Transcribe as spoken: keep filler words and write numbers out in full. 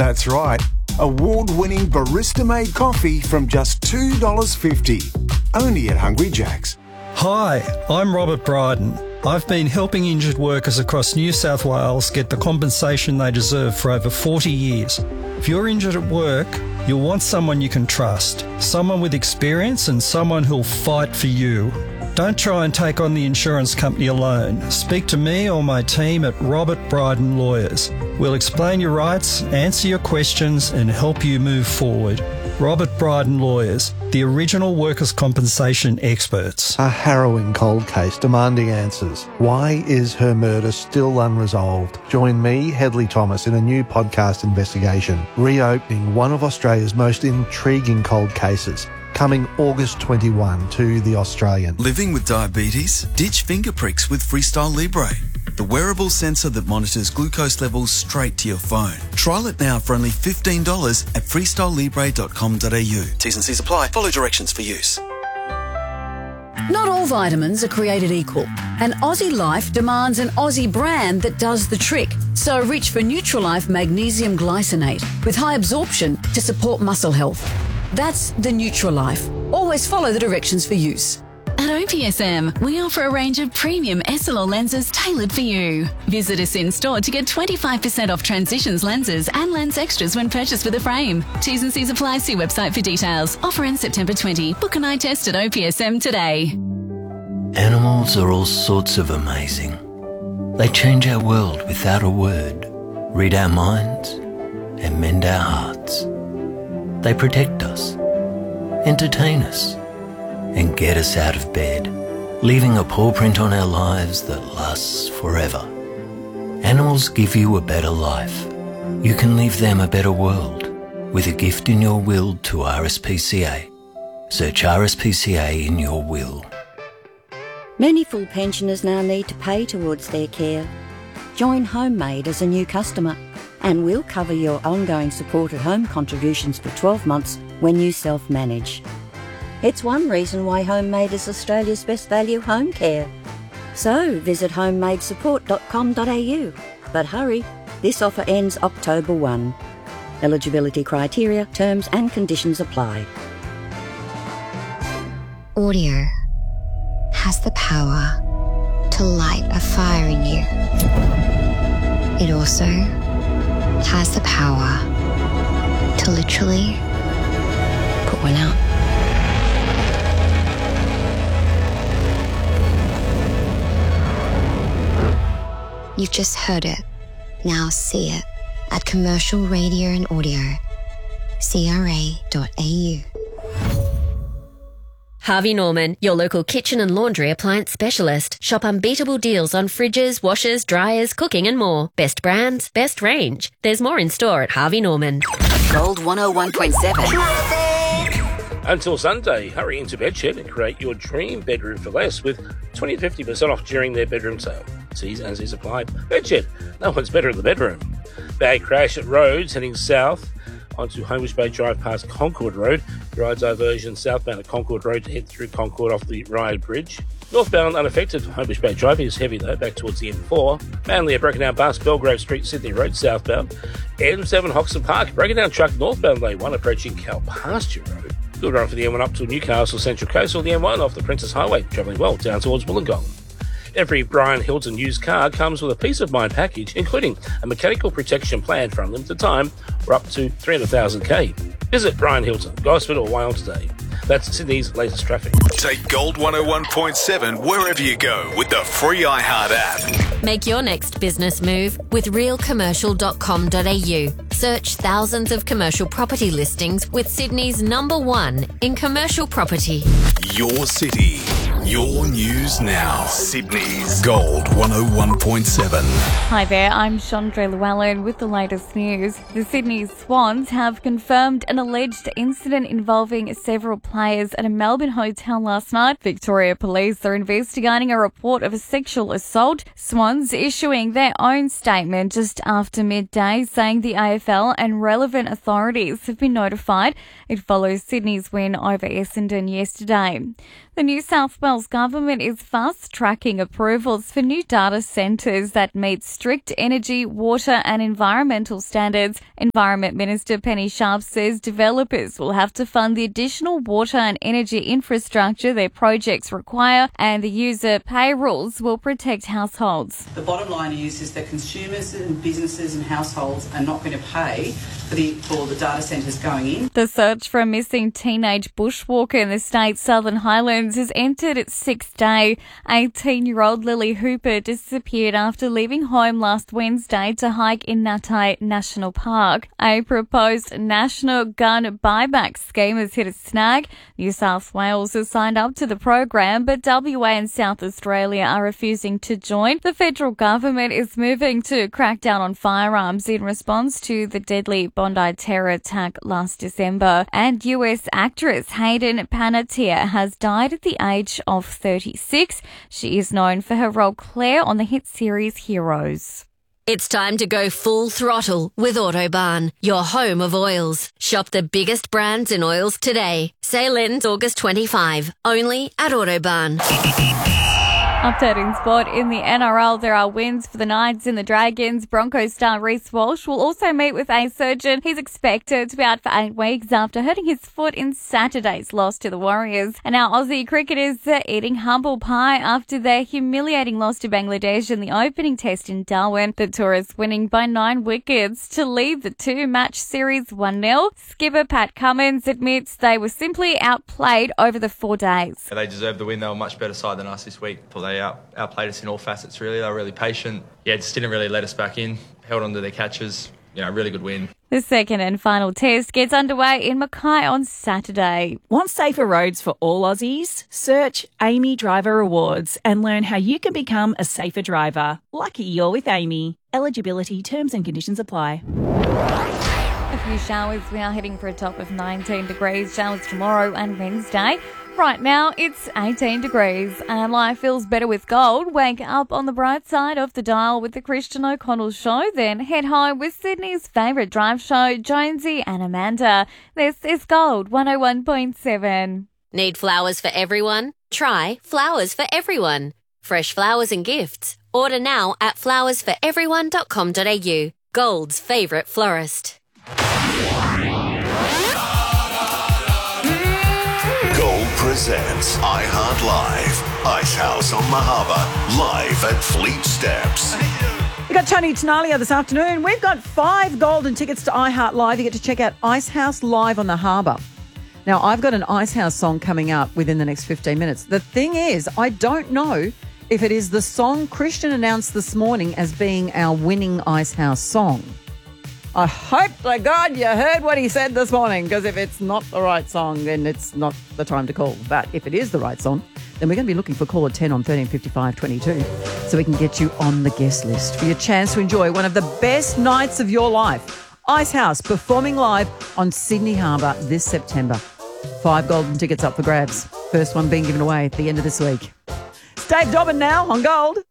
That's right. Award-winning barista-made coffee from just two dollars fifty. Only at Hungry Jack's. Hi, I'm Robert Bryden. I've been helping injured workers across New South Wales get the compensation they deserve for over forty years. If you're injured at work, you'll want someone you can trust, someone with experience and someone who'll fight for you. Don't try and take on the insurance company alone. Speak to me or my team at Robert Bryden Lawyers. We'll explain your rights, answer your questions and help you move forward. Robert Bryden Lawyers, the original workers' compensation experts. A harrowing cold case demanding answers. Why is her murder still unresolved? Join me, Hedley Thomas, in a new podcast investigation, reopening one of Australia's most intriguing cold cases. Coming August twenty-first to The Australian. Living with diabetes? Ditch finger pricks with Freestyle Libre, the wearable sensor that monitors glucose levels straight to your phone. Trial it now for only fifteen dollars at freestyle libre dot com dot a u. T's and C's apply. Follow directions for use. Not all vitamins are created equal, and Aussie Life demands an Aussie brand that does the trick. So reach for Nutrilife Magnesium Glycinate with high absorption to support muscle health. That's the Nutrilife. Always follow the directions for use. At O P S M, we offer a range of premium S L R lenses tailored for you. Visit us in store to get twenty-five percent off Transitions lenses and lens extras when purchased with a frame. T's and C's apply. See website for details. Offer ends September twentieth. Book an eye test at O P S M today. Animals are all sorts of amazing. They change our world without a word, read our minds, and mend our hearts. They protect us, entertain us, and get us out of bed, leaving a paw print on our lives that lasts forever. Animals give you a better life. You can leave them a better world with a gift in your will to R S P C A. Search R S P C A in your will. Many full pensioners now need to pay towards their care. Join Homemade as a new customer, and we'll cover your ongoing support at home contributions for twelve months when you self-manage. It's one reason why Homemade is Australia's best value home care. So visit homemade support dot com dot a u. But hurry, this offer ends October first. Eligibility criteria, terms and conditions apply. Audio has the power to light a fire in you. It also has the power to literally put one out. You've just heard it. Now see it at Commercial Radio and Audio, C R A dot A U. Harvey Norman, your local kitchen and laundry appliance specialist. Shop unbeatable deals on fridges, washers, dryers, cooking and more. Best brands, best range. There's more in store at Harvey Norman. Gold one oh one point seven. Until Sunday, hurry into Bedshed and create your dream bedroom for less with twenty to fifty percent off during their bedroom sale. T's and C's applied. Bedshed, no one's better in the bedroom. Bad crash at Rhodes heading south onto Homebush Bay Drive past Concord Road. Ride diversion southbound at Concord Road to head through Concord off the Ryde Bridge. Northbound unaffected for Homebush Bay Drive is heavy though, back towards the M four. Manly at broken down past Belgrave Street, Sydney Road southbound. M seven Hoxton Park, breaking down truck northbound lane one approaching Calpasture Road. Good run for the M one up to Newcastle Central Coast, or the M one off the Princess Highway, travelling well down towards Wollongong. Every Brian Hilton used car comes with a peace of mind package, including a mechanical protection plan for unlimited time or up to three hundred thousand K. Visit Brian Hilton, Gosford or Wyong today. That's Sydney's latest traffic. Take Gold one oh one point seven wherever you go with the free iHeart app. Make your next business move with real commercial dot com dot a u. Search thousands of commercial property listings with Sydney's number one in commercial property. Your city, your news now. Sydney's Gold one oh one point seven. Hi there, I'm Chandra Llewellyn with the latest news. The Sydney Swans have confirmed an alleged incident involving several players at a Melbourne hotel last night. Victoria Police are investigating a report of a sexual assault. Swans issuing their own statement just after midday, saying the A F L and relevant authorities have been notified. It follows Sydney's win over Essendon yesterday. The The New South Wales government is fast-tracking approvals for new data centres that meet strict energy, water and environmental standards. Environment Minister Penny Sharp says developers will have to fund the additional water and energy infrastructure their projects require, and the user pay rules will protect households. The bottom line is, is that consumers and businesses and households are not going to pay for the, for the data centres going in. The search for a missing teenage bushwalker in the state's Southern Highlands has entered its sixth day. eighteen-year-old Lily Hooper disappeared after leaving home last Wednesday to hike in Natai National Park. A proposed national gun buyback scheme has hit a snag. New South Wales has signed up to the program, but W A and South Australia are refusing to join. The federal government is moving to crack down on firearms in response to the deadly Bondi terror attack last December. And U S actress Hayden Panettiere has died at the age of thirty-six. She is known for her role Claire on the hit series Heroes. It's time to go full throttle with Autobarn, your home of oils. Shop the biggest brands in oils today. Sale ends August twenty-fifth, only at Autobarn. Updating sport in the N R L, there are wins for the Knights and the Dragons. Broncos star Reece Walsh will also meet with a surgeon. He's expected to be out for eight weeks after hurting his foot in Saturday's loss to the Warriors. And our Aussie cricketers are eating humble pie after their humiliating loss to Bangladesh in the opening test in Darwin. The Tourists winning by nine wickets to lead the two-match series one nil. Skipper Pat Cummins admits they were simply outplayed over the four days. They deserved the win. They were a much better side than us this week. They out, outplayed us in all facets, really. They were really patient. Yeah, just didn't really let us back in. Held on to their catches. You know, really good win. The second and final test gets underway in Mackay on Saturday. Want safer roads for all Aussies? Search Amy Driver Rewards and learn how you can become a safer driver. Lucky you're with Amy. Eligibility, terms and conditions apply. A few showers. We are heading for a top of nineteen degrees. Showers tomorrow and Wednesday. Right now, it's eighteen degrees and life feels better with gold. Wake up on the bright side of the dial with the Christian O'Connell Show, then head home with Sydney's favourite drive show, Jonesy and Amanda. This is Gold one oh one point seven. Need flowers for everyone? Try Flowers for Everyone. Fresh flowers and gifts. Order now at flowers for everyone dot com dot a u. Gold's favourite florist. Presents iHeart Live. Icehouse on Mahaba, live at Fleet Steps. We've got Tony Tenalia this afternoon. We've got five golden tickets to iHeart Live. You get to check out Icehouse live on the harbour. Now, I've got an Icehouse song coming up within the next fifteen minutes. The thing is, I don't know if it is the song Christian announced this morning as being our winning Icehouse song. I hope to God you heard what he said this morning, because if it's not the right song, then it's not the time to call. But if it is the right song, then we're going to be looking for caller ten on thirteen fifty-five twenty-two so we can get you on the guest list for your chance to enjoy one of the best nights of your life. Icehouse performing live on Sydney Harbour this September. Five golden tickets up for grabs. First one being given away at the end of this week. It's Dave Dobbin now on Gold.